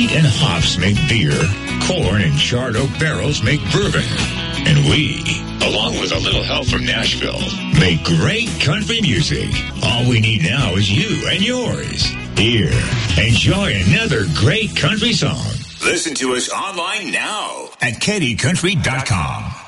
Wheat and hops make beer. Corn and charred oak barrels make bourbon. And we, along with a little help from Nashville, make great country music. All we need now is you and yours. Here, enjoy another great country song. Listen to us online now at KettyCountry.com.